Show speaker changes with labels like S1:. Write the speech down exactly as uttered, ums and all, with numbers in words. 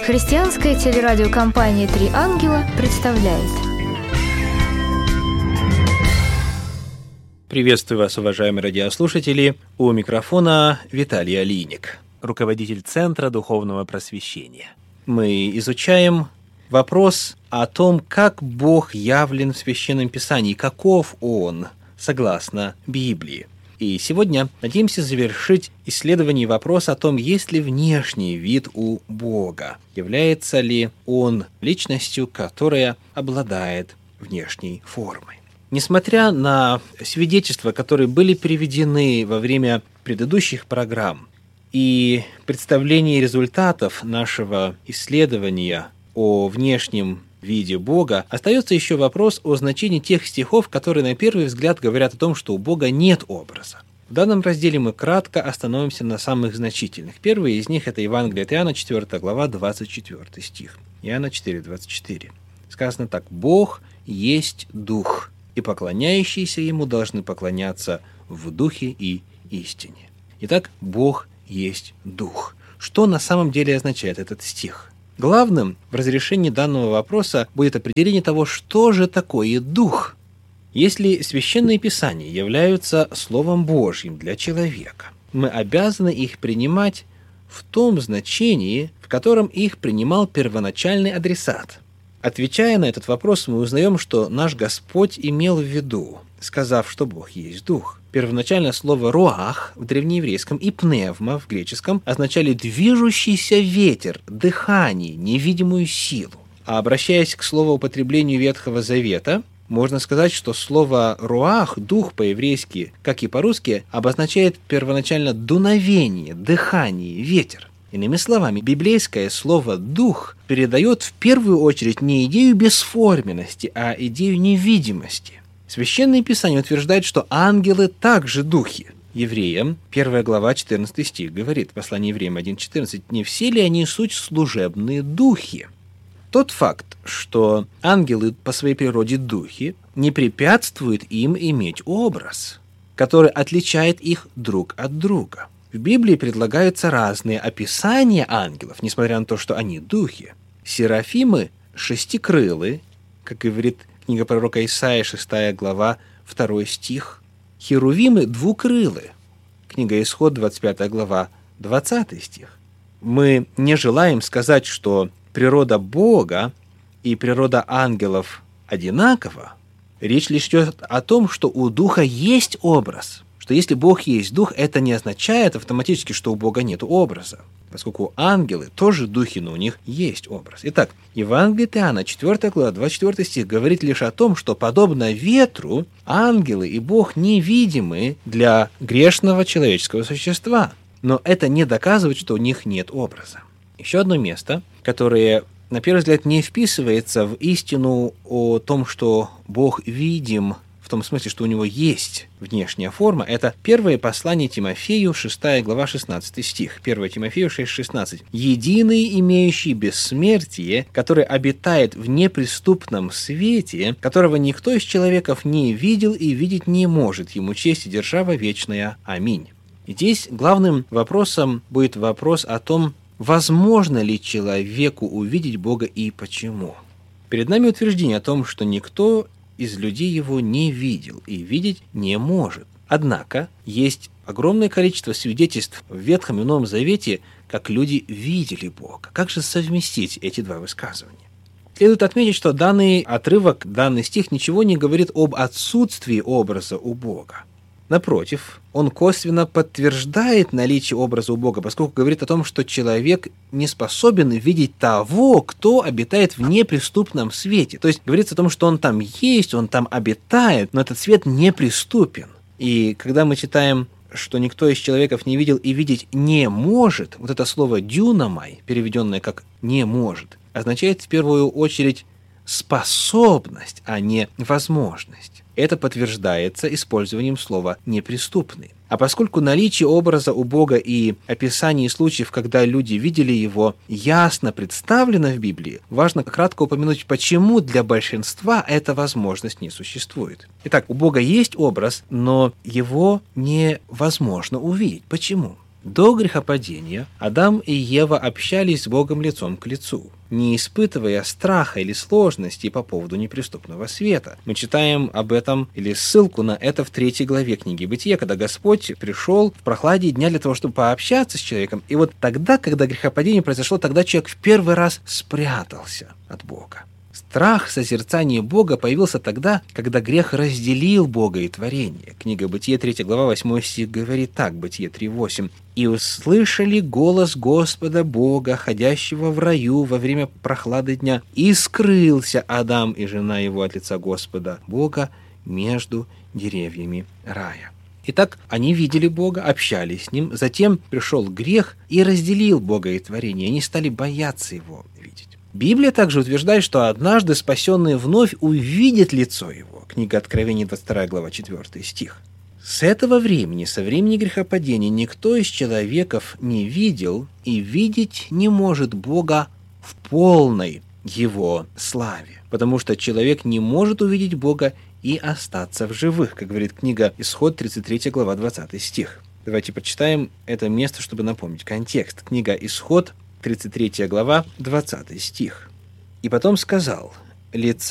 S1: Христианская телерадиокомпания «Три ангела» представляет.
S2: Приветствую вас, уважаемые радиослушатели. У микрофона Виталий Алиник, руководитель Центра Духовного Просвещения. Мы изучаем вопрос о том, как Бог явлен в Священном Писании, каков Он, согласно Библии. И сегодня надеемся завершить исследование вопроса о том, есть ли внешний вид у Бога, является ли Он личностью, которая обладает внешней формой. Несмотря на свидетельства, которые были приведены во время предыдущих программ, и представление результатов нашего исследования о внешнем виде Бога, остается еще вопрос о значении тех стихов, которые на первый взгляд говорят о том, что у Бога нет образа. В данном разделе мы кратко остановимся на самых значительных. Первый из них – это Евангелие от Иоанна, четвёртая глава, двадцать четвёртый стих. Иоанна четыре, двадцать четыре. Сказано так: «Бог есть Дух, и поклоняющиеся Ему должны поклоняться в Духе и истине». Итак, Бог есть Дух. Что на самом деле означает этот стих? Главным в разрешении данного вопроса будет определение того, что же такое Дух. Если Священные Писания являются Словом Божьим для человека, мы обязаны их принимать в том значении, в котором их принимал первоначальный адресат. Отвечая на этот вопрос, мы узнаем, что наш Господь имел в виду, сказав, что Бог есть Дух. Первоначальное слово «руах» в древнееврейском и «пневма» в греческом означали «движущийся ветер», «дыхание», «невидимую силу». А обращаясь к словоупотреблению Ветхого Завета, можно сказать, что слово «руах», «дух» по-еврейски, как и по-русски, обозначает первоначально дуновение, дыхание, ветер. Иными словами, библейское слово «дух» передает в первую очередь не идею бесформенности, а идею невидимости. Священное Писание утверждает, что ангелы также духи. Евреям, первая глава, четырнадцатый стих, говорит, послание Евреям один четырнадцать, «Не все ли они суть служебные духи?» Тот факт, что ангелы по своей природе духи, не препятствует им иметь образ, который отличает их друг от друга. В Библии предлагаются разные описания ангелов, несмотря на то, что они духи. Серафимы шестикрылы, как говорит книга пророка Исаии, шестая глава, второй стих. Херувимы двукрылы. Книга Исход, двадцать пятая глава, двадцатый стих. Мы не желаем сказать, что природа Бога и природа ангелов одинакова. Речь лишь идет о том, что у Духа есть образ. Что если Бог есть Дух, это не означает автоматически, что у Бога нет образа, поскольку ангелы тоже духи, но у них есть образ. Итак, Евангелие от Иоанна, четвёртая глава, двадцать четвёртый стих, говорит лишь о том, что, подобно ветру, ангелы и Бог невидимы для грешного человеческого существа. Но это не доказывает, что у них нет образа. Еще одно место, которое, на первый взгляд, не вписывается в истину о том, что Бог видим, в том смысле, что у него есть внешняя форма, это первое послание Тимофею, шестая глава, шестнадцатый стих. первое Тимофею шесть шестнадцать. «Единый, имеющий бессмертие, который обитает в неприступном свете, которого никто из человеков не видел и видеть не может, ему честь и держава вечная. Аминь». И здесь главным вопросом будет вопрос о том, возможно ли человеку увидеть Бога и почему. Перед нами утверждение о том, что никто из людей его не видел и видеть не может. Однако есть огромное количество свидетельств в Ветхом и Новом Завете, как люди видели Бога. Как же совместить эти два высказывания? Следует отметить, что данный отрывок, данный стих ничего не говорит об отсутствии образа у Бога. Напротив, он косвенно подтверждает наличие образа у Бога, поскольку говорит о том, что человек не способен видеть того, кто обитает в неприступном свете. То есть говорится о том, что он там есть, он там обитает, но этот свет неприступен. И когда мы читаем, что никто из человеков не видел и видеть не может, вот это слово «дюнамай», переведенное как «не может», означает в первую очередь способность, а не возможность. Это подтверждается использованием слова «неприступный». А поскольку наличие образа у Бога и описание случаев, когда люди видели его, ясно представлено в Библии, важно кратко упомянуть, почему для большинства эта возможность не существует. Итак, у Бога есть образ, но его невозможно увидеть. Почему? До грехопадения Адам и Ева общались с Богом лицом к лицу, не испытывая страха или сложности по поводу неприступного света. Мы читаем об этом или ссылку на это в третьей главе книги Бытия, когда Господь пришел в прохладе дня для того, чтобы пообщаться с человеком. И вот тогда, когда грехопадение произошло, тогда человек в первый раз спрятался от Бога. Страх созерцания Бога появился тогда, когда грех разделил Бога и творение. Книга Бытие, третья глава, восьмой стих говорит так, Бытие три восемь. «И услышали голос Господа Бога, ходящего в раю во время прохлады дня, и скрылся Адам и жена его от лица Господа Бога между деревьями рая». Итак, они видели Бога, общались с Ним, затем пришел грех и разделил Бога и творение. Они стали бояться Его видеть. Библия также утверждает, что однажды спасенные вновь увидят лицо Его. Книга Откровения, двадцать вторая глава, четвёртый стих. С этого времени, со времени грехопадения, никто из человеков не видел и видеть не может Бога в полной Его славе, потому что человек не может увидеть Бога и остаться в живых, как говорит книга Исход, тридцать третья глава, двадцатый стих. Давайте прочитаем это место, чтобы напомнить контекст. Книга Исход, тридцать третья глава, двадцатый стих. «И потом сказал: лица